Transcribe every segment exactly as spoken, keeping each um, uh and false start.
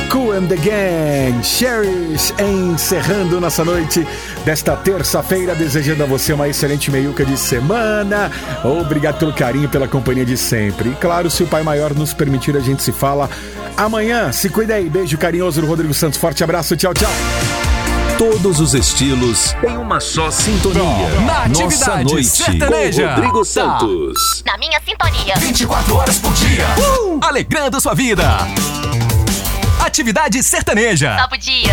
Kool and the Gang, Cherish, encerrando nossa noite desta terça-feira, desejando a você uma excelente meiuca de semana. Obrigado pelo carinho, pela companhia de sempre. E claro, se o Pai Maior nos permitir, a gente se fala amanhã. Se cuida aí, beijo carinhoso do Rodrigo Santos, forte abraço, tchau, tchau. Todos os estilos em uma só sintonia. Na Nossa noite sertaneja com Rodrigo Santos. Na minha sintonia. vinte e quatro horas por dia. Uh! Alegrando sua vida. Atividade sertaneja. Só podia.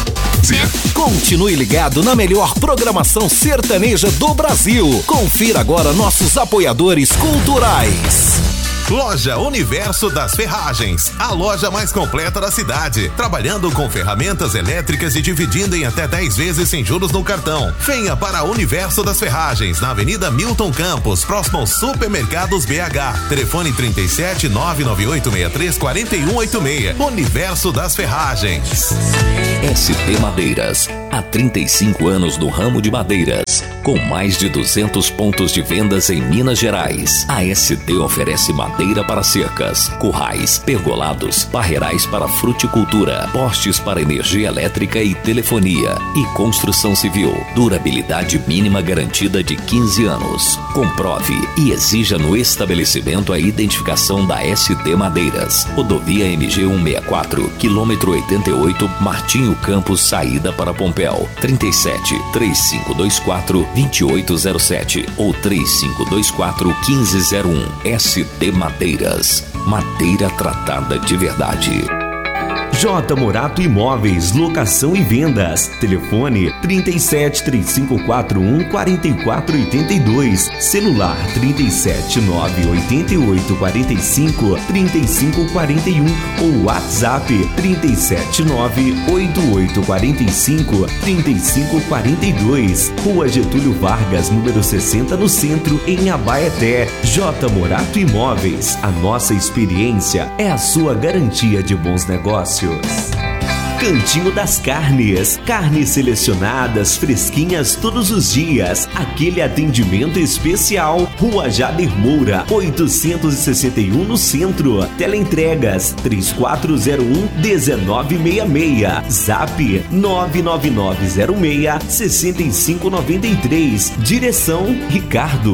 Continue ligado na melhor programação sertaneja do Brasil. Confira agora nossos apoiadores culturais. Loja Universo das Ferragens, a loja mais completa da cidade, trabalhando com ferramentas elétricas e dividindo em até dez vezes sem juros no cartão. Venha para Universo das Ferragens, na Avenida Milton Campos, próximo ao Supermercados B H. Telefone trinta e sete, nove nove oito seis três, quatro um oito seis. Universo das Ferragens. S T Madeiras, há trinta e cinco anos no ramo de madeiras, com mais de duzentos pontos de vendas em Minas Gerais. A S T oferece madeira para cercas, currais, pergolados, barreirais para fruticultura, postes para energia elétrica e telefonia e construção civil. Durabilidade mínima garantida de quinze anos. Comprove e exija no estabelecimento a identificação da S T Madeiras. Rodovia M G cento e sessenta e quatro, quilômetro oitenta e oito, Martinho Campos, saída para Pompéu. trinta e sete, três cinco dois quatro, dois oito zero sete ou três cinco dois quatro, um cinco zero um. S T Madeiras, madeira tratada de verdade. J. Morato Imóveis, locação e vendas. Telefone trinta e sete, três cinco quatro um, quatro quatro oito dois. Celular trinta e sete, nove oito oito, quatro cinco, três cinco quatro um ou WhatsApp trinta e sete, nove oito oito quatro cinco, três cinco quatro dois. Rua Getúlio Vargas, número sessenta, no centro, em Abaeté. J. Morato Imóveis, a nossa experiência é a sua garantia de bons negócios. Cantinho das Carnes, carnes selecionadas, fresquinhas todos os dias, aquele atendimento especial. Rua Jader Moura, oitocentos e sessenta e um, no centro. Teleentregas três quatro zero um, um nove seis seis. Zap nove nove nove zero seis, seis cinco nove três. Direção Ricardo.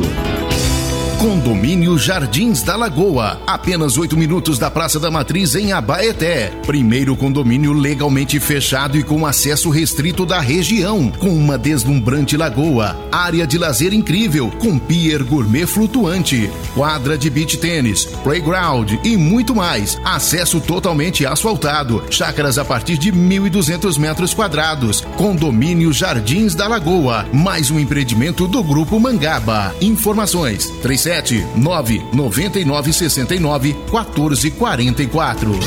Condomínio Jardins da Lagoa, apenas oito minutos da Praça da Matriz, em Abaeté. Primeiro condomínio legalmente fechado e com acesso restrito da região, com uma deslumbrante lagoa, área de lazer incrível, com pier gourmet flutuante, quadra de beach tênis, playground e muito mais. Acesso totalmente asfaltado, chácaras a partir de mil e duzentos metros quadrados. Condomínio Jardins da Lagoa, mais um empreendimento do Grupo Mangaba. Informações três sete nove nove nove seis nove quatro quatro quatro.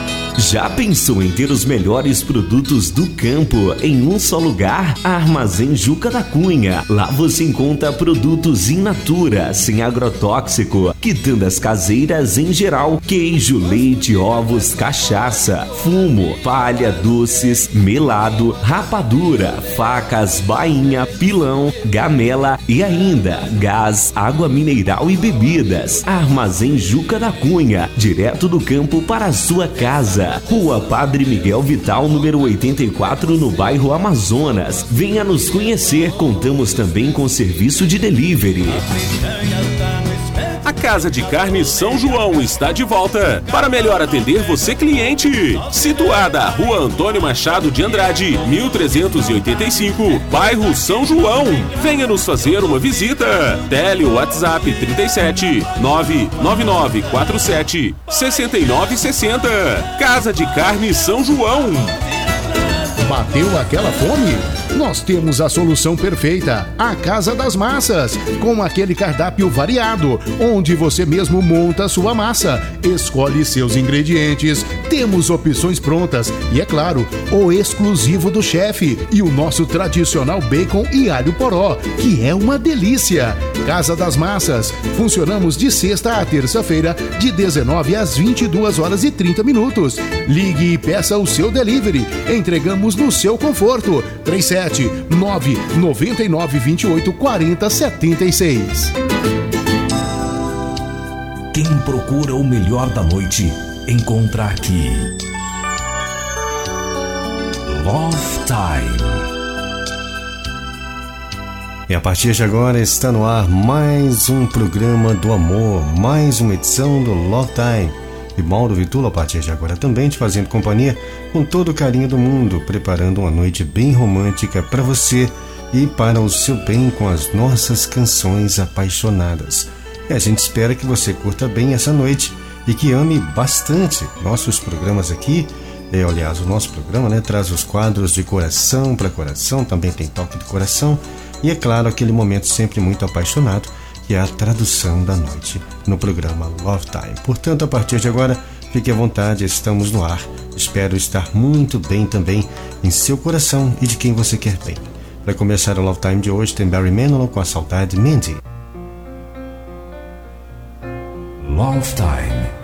Já pensou em ter os melhores produtos do campo em um só lugar? Armazém Juca da Cunha. Lá você encontra produtos in natura, sem agrotóxico, quitandas caseiras em geral, queijo, leite, ovos, cachaça, fumo, palha, doces, melado, rapadura, facas, bainha, pilão, gamela e ainda gás, água mineral e bebidas. Armazém Juca da Cunha, direto do campo para a sua casa. Rua Padre Miguel Vital, número oitenta e quatro, no bairro Amazonas. Venha nos conhecer, contamos também com serviço de delivery. A Casa de Carne São João está de volta para melhor atender você, cliente. Situada à Rua Antônio Machado de Andrade, mil trezentos e oitenta e cinco, bairro São João. Venha nos fazer uma visita. Tele WhatsApp trinta e sete, nove nove nove quatro sete, seis nove seis zero. Casa de Carne São João. Bateu aquela fome? Nós temos a solução perfeita, a Casa das Massas, com aquele cardápio variado, onde você mesmo monta sua massa, escolhe seus ingredientes, temos opções prontas e, é claro, o exclusivo do chefe e o nosso tradicional bacon e alho poró, que é uma delícia. Casa das Massas, funcionamos de sexta a terça-feira, de dezenove às vinte e duas horas e trinta minutos. Ligue e peça o seu delivery, entregamos no seu conforto. três sete nove nove nove dois oito quatro zero sete seis. Quem procura o melhor da noite, encontra aqui. Love Time. E a partir de agora está no ar mais um programa do amor, mais uma edição do Love Time. E Mauro Vitula, a partir de agora também te fazendo companhia com todo o carinho do mundo, preparando uma noite bem romântica para você e para o seu bem com as nossas canções apaixonadas. E a gente espera que você curta bem essa noite e que ame bastante nossos programas aqui. É, aliás, o nosso programa, né, traz os quadros de coração para coração, também tem toque de coração e, é claro, aquele momento sempre muito apaixonado, que é a tradução da noite no programa Love Time. Portanto, a partir de agora, fique à vontade, estamos no ar. Espero estar muito bem também em seu coração e de quem você quer bem. Para começar o Love Time de hoje, tem Barry Manilow com A Saudade Mandy. Love Time.